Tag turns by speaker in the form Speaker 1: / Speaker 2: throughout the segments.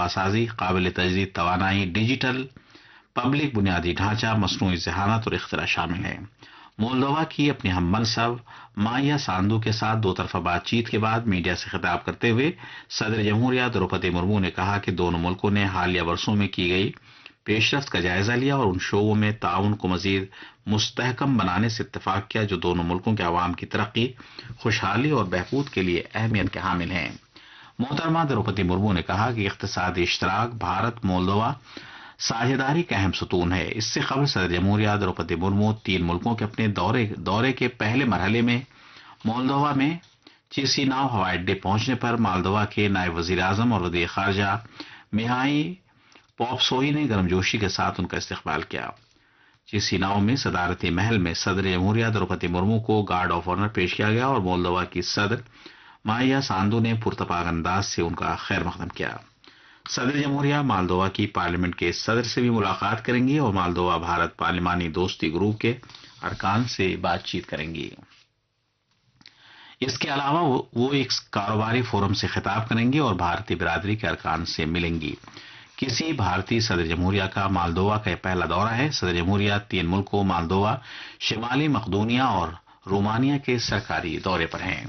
Speaker 1: نواسازی، قابل تجدید توانائی، ڈیجیٹل پبلک بنیادی ڈھانچہ، مصنوعی ذہانت اور اختراع شامل ہیں۔ مولدووا کی اپنی ہم منصب مائیا ساندو کے ساتھ دو طرفہ بات چیت کے بعد میڈیا سے خطاب کرتے ہوئے صدر جمہوریہ دروپدی مرمو نے کہا کہ دونوں ملکوں نے حالیہ برسوں میں کی گئی پیش رفت کا جائزہ لیا اور ان شعبوں میں تعاون کو مزید مستحکم بنانے سے اتفاق کیا جو دونوں ملکوں کے عوام کی ترقی، خوشحالی اور بہبود کے لیے اہمیت کے حامل ہیں۔ محترمہ دروپدی مرمو نے کہا کہ اقتصادی اشتراک بھارت مولدووا ساجھیداری کا اہم ستون ہے۔ اس سے قبل صدر جمہوریہ دروپدی مرمو 3 ملکوں کے اپنے دورے کے پہلے مرحلے میں مولدووا میں چیسیناؤ ہوائی اڈے پہنچنے پر مالدووا کے نائب وزیر اعظم اور وزیر خارجہ میہائی پوپسوئی نے گرمجوشی کے ساتھ ان کا استقبال کیا۔ چیسیناؤ میں صدارتی محل میں صدر جمہوریہ دروپدی مرمو کو گارڈ آف آنر پیش کیا گیا اور مولدووا کی صدر مائیا ساندو نے پرتپاک انداز سے ان کا خیر مقدم کیا۔ صدر جمہوریہ مالدووا کی پارلیمنٹ کے صدر سے بھی ملاقات کریں گی اور مالدووا بھارت پارلیمانی دوستی گروپ کے ارکان سے بات چیت کریں گی۔ اس کے علاوہ وہ ایک کاروباری فورم سے خطاب کریں گی اور بھارتی برادری کے ارکان سے ملیں گی۔ کسی بھارتی صدر جمہوریہ کا مالدووا کا یہ پہلا دورہ ہے۔ صدر جمہوریہ 3 ملکوں مالدووا، شمالی مقدونیہ اور رومانیہ کے سرکاری دورے پر ہیں۔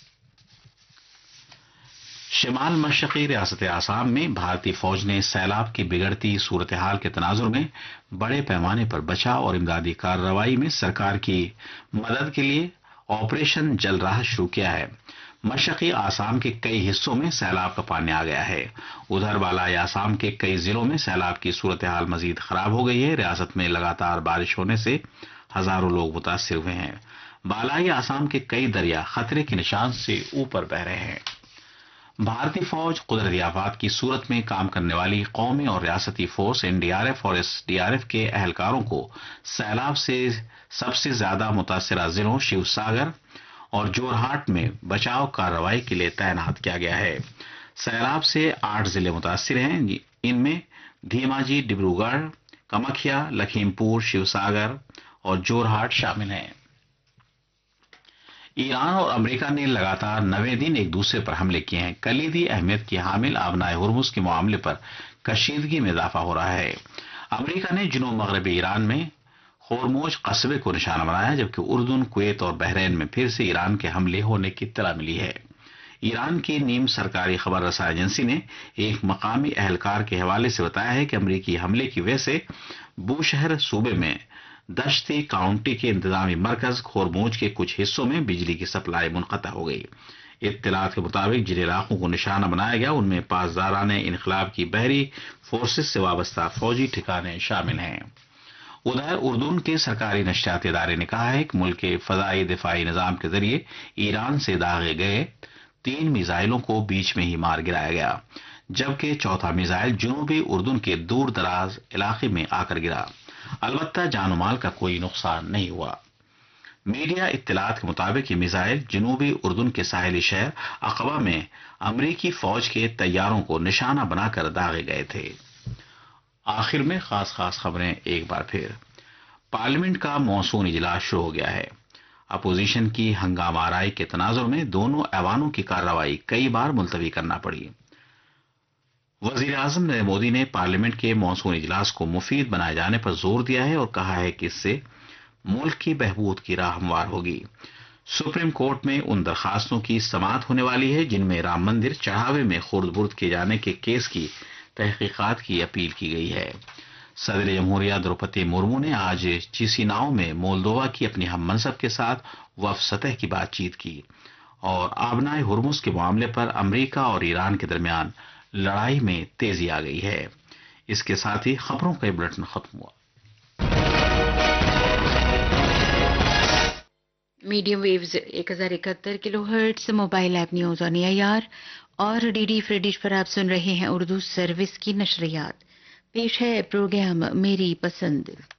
Speaker 1: شمال مشرقی ریاست آسام میں بھارتی فوج نے سیلاب کی بگڑتی صورتحال کے تناظر میں بڑے پیمانے پر بچاؤ اور امدادی کارروائی میں سرکار کی مدد کے لیے آپریشن جل راحت شروع کیا ہے۔ مشرقی آسام کے کئی حصوں میں سیلاب کا پانی آ گیا ہے۔ ادھر بالائی آسام کے کئی ضلعوں میں سیلاب کی صورتحال مزید خراب ہو گئی ہے۔ ریاست میں لگاتار بارش ہونے سے ہزاروں لوگ متاثر ہوئے ہیں۔ بالائی آسام کے کئی دریا خطرے کے نشان سے اوپر بہ رہے ہیں۔ بھارتی فوج قدرتی آفات کی صورت میں کام کرنے والی قومی اور ریاستی فورس NDRF اور SDRF کے اہلکاروں کو سیلاب سے سب سے زیادہ متاثرہ ضلعوں شیو ساگر اور جورہاٹ میں بچاؤ کارروائی کے لیے تعینات کیا گیا ہے۔ سیلاب سے 8 ضلع متاثر ہیں، ان میں دھیماجی، ڈبرو گڑھ، کمکھیا، لکھیم پور، شیو ساگر اور جورہاٹ شامل ہیں۔ ایران اور امریکہ نے لگاتار 9ویں دن ایک دوسرے پر حملے کیے ہیں۔ کلیدی اہمیت کی حامل آبنائے ہرمز کے معاملے پر کشیدگی میں اضافہ ہو رہا ہے۔ امریکہ نے جنوب مغربی ایران میں ہرمز قصبے کو نشانہ بنایا، جبکہ اردن، کویت اور بحرین میں پھر سے ایران کے حملے ہونے کی اطلاع ملی ہے۔ ایران کی نیم سرکاری خبر رساں ایجنسی نے ایک مقامی اہلکار کے حوالے سے بتایا ہے کہ امریکی حملے کی وجہ سے بوشہر صوبے میں دشتی کاؤنٹی کے انتظامی مرکز ہرمز کے کچھ حصوں میں بجلی کی سپلائی منقطع ہو گئی۔ اطلاعات کے مطابق جن علاقوں کو نشانہ بنایا گیا ان میں پاسداران انقلاب کی بحری فورسز سے وابستہ فوجی ٹھکانے شامل ہیں۔ ادھر اردن کے سرکاری نشریاتی ادارے نے کہا ہے کہ ملک کے فضائی دفاعی نظام کے ذریعے ایران سے داغے گئے 3 میزائلوں کو بیچ میں ہی مار گرایا گیا، جبکہ چوتھا میزائل جنوبی اردن کے دور دراز علاقے میں آ کر گرا۔ البتہ جان و مال کا کوئی نقصان نہیں ہوا۔ میڈیا اطلاعات کے مطابق یہ میزائل جنوبی اردن کے ساحلی شہر عقبہ میں امریکی فوج کے طیاروں کو نشانہ بنا کر داغے گئے تھے۔ آخر میں خاص خبریں ایک بار پھر۔ پارلیمنٹ کا مونسون اجلاس شروع ہو گیا ہے۔ اپوزیشن کی ہنگامہ آرائی کے تناظر میں دونوں ایوانوں کی کارروائی کئی بار ملتوی کرنا پڑی۔ وزیر اعظم نریندر مودی نے پارلیمنٹ کے مونسون اجلاس کو مفید بنائے جانے پر زور دیا ہے اور کہا ہے کہ اس سے ملک کی بہبود کی راہ ہموار ہوگی۔ سپریم کورٹ میں ان درخواستوں کی سماعت ہونے والی ہے جن میں رام مندر چڑھاوے میں خرد برد کیے جانے کے کیس کی تحقیقات کی اپیل کی گئی ہے۔ صدر جمہوریہ دروپدی مرمو نے آج چیسیناؤ میں مولدووا کی اپنی ہم منصب کے ساتھ وفد سطح کی بات چیت کی اور آبنائے ہرمز کے معاملے پر امریکہ اور ایران کے درمیان لڑائی میں تیزی آ گئی ہے۔ اس کے ساتھ ہی خبروں کا یہ بلیٹن ختم ہوا۔
Speaker 2: Medium views 1071 kilo hertz mobile app news on year اور DD free dish پر آپ سن رہے ہیں اردو سروس کی نشریات۔ پیش ہے پروگرام میری پسند۔